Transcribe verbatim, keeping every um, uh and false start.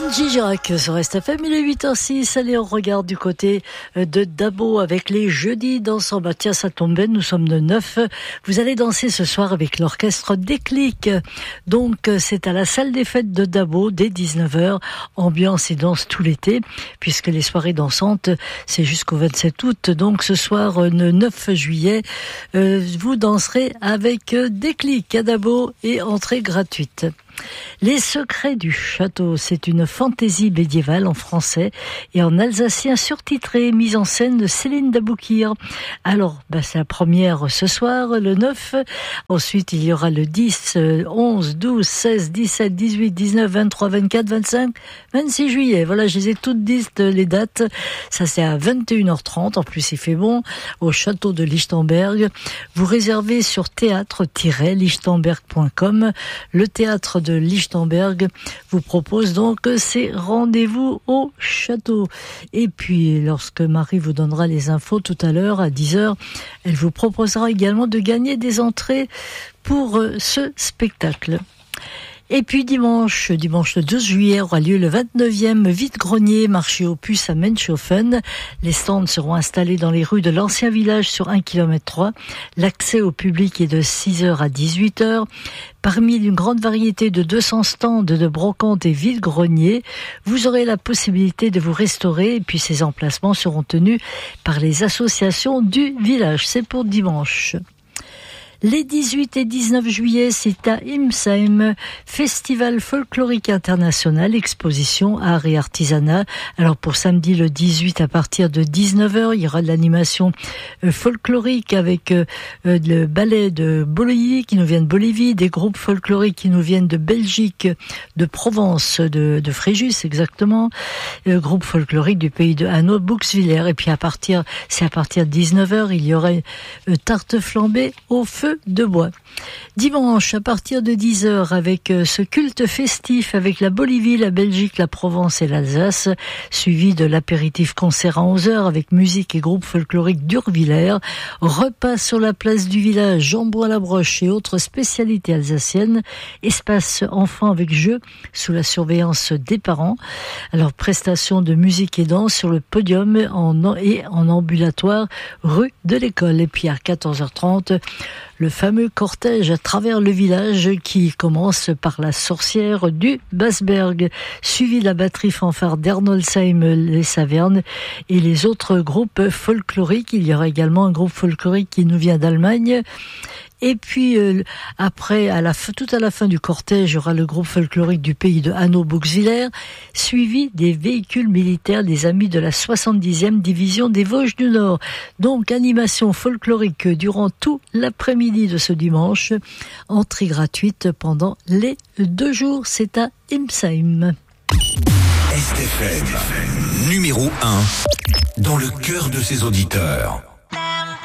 Kenji Girac sur R S T F M, il est huit heures six. Allez, on regarde du côté de Dabo avec les jeudis dansants. Bah tiens, ça tombe bien, nous sommes de neuf. Vous allez danser ce soir avec l'orchestre Déclic. Donc, c'est à la salle des fêtes de Dabo dès dix-neuf heures. Ambiance et danse tout l'été, puisque les soirées dansantes, c'est jusqu'au vingt-sept août. Donc, ce soir, le neuf juillet, euh, vous danserez avec Déclic à Dabo et entrée gratuite. Les secrets du château, c'est une fantaisie médiévale en français et en alsacien surtitrée, mise en scène de Céline Daboukir. Alors, bah, c'est la première ce soir, le neuf. Ensuite, il y aura le dix, onze, douze, seize, dix-sept, dix-huit, dix-neuf, vingt-trois, vingt-quatre, vingt-cinq, vingt-six juillet. Voilà, je les ai toutes dites, les dates. Ça, c'est à vingt et une heures trente. En plus, il fait bon au château de Lichtenberg. Vous réservez sur théâtre tiret lichtenberg point com. Le théâtre de Lichtenberg vous propose donc ces rendez-vous au château. Et puis, lorsque Marie vous donnera les infos tout à l'heure à dix heures, elle vous proposera également de gagner des entrées pour ce spectacle. Et puis dimanche, dimanche le douze juillet aura lieu le vingt-neuvième vide-grenier marché aux puces à Menshofen. Les stands seront installés dans les rues de l'ancien village sur un kilomètre trois. L'accès au public est de six heures à dix-huit heures. Parmi une grande variété de deux cents stands de brocantes et vide-greniers, vous aurez la possibilité de vous restaurer et puis ces emplacements seront tenus par les associations du village. C'est pour dimanche. Les dix-huit et dix-neuf juillet, c'est à Imsheim, Festival folklorique international, exposition art et artisanat. Alors pour samedi le dix-huit à partir de dix-neuf heures, il y aura de l'animation folklorique avec le ballet de Bolivie qui nous vient de Bolivie, des groupes folkloriques qui nous viennent de Belgique, de Provence, de, de Fréjus exactement, le groupe folklorique du pays de Hanau, Buxwiller. Et puis à partir, c'est à partir de dix-neuf heures, il y aura une tarte flambée au feu de bois. Dimanche, à partir de dix heures, avec ce culte festif avec la Bolivie, la Belgique, la Provence et l'Alsace, suivi de l'apéritif concert à onze heures avec musique et groupe folklorique d'Urvillers, repas sur la place du village, jambon à la broche et autres spécialités alsaciennes, espace enfants avec jeux sous la surveillance des parents. Alors, prestation de musique et danse sur le podium en, et en ambulatoire rue de l'école. Et puis à quatorze heures trente, le fameux cortège à travers le village qui commence par la sorcière du Basberg, suivi de la batterie fanfare d'Ernolsheim, les Savernes et les autres groupes folkloriques. Il y aura également un groupe folklorique qui nous vient d'Allemagne. Et puis euh, après, à la fin, tout à la fin du cortège, il y aura le groupe folklorique du pays de Hanau, Buxwiller, suivi des véhicules militaires des amis de la soixante-dixième division des Vosges du Nord. Donc animation folklorique durant tout l'après-midi de ce dimanche, entrée gratuite pendant les deux jours. C'est à Imsheim. S T F M, numéro un, dans le cœur de ses auditeurs.